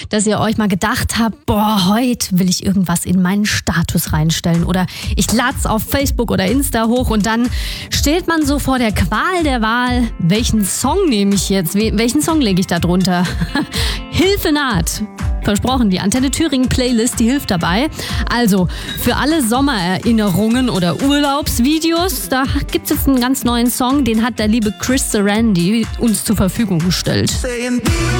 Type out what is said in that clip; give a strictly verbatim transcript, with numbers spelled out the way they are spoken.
dass ihr euch mal gedacht habt, boah, heute will ich irgendwas in meinen Status reinstellen oder ich lade es auf Facebook oder Insta hoch und dann steht man so vor der Qual der Wahl, welchen Song nehme ich jetzt, welchen Song lege ich da drunter? Hilfe naht. Versprochen, die Antenne Thüringen Playlist, die hilft dabei. Also für alle Sommererinnerungen oder Urlaubsvideos, da gibt es jetzt einen ganz neuen Song, den hat der liebe Chris Sarandon uns zur Verfügung gestellt.